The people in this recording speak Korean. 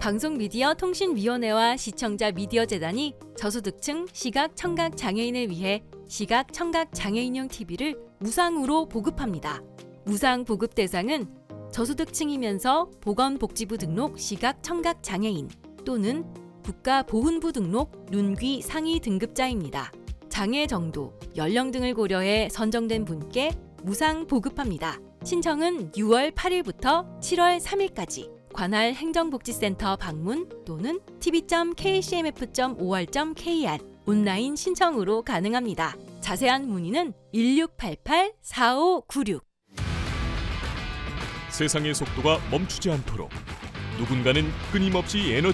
방송미디어통신위원회와 시청자미디어재단이 저소득층 시각청각장애인을 위해 시각청각장애인용 TV를 무상으로 보급합니다. 무상 보급 대상은 저소득층이면서 보건복지부 등록 시각청각장애인 또는 국가보훈부 등록 눈귀 상위 등급자입니다. 장애 정도, 연령 등을 고려해 선정된 분께 무상 보급합니다. 신청은 6월 8일부터 7월 3일까지 관할 행정복지센터 방문 또는 tv.kcmf.or.kr 온라인 신청으로 가능합니다. 자세한 문의는 1688-4596. 세상의 속도가 멈추지 않도록 누군가는 끊임없이 에너지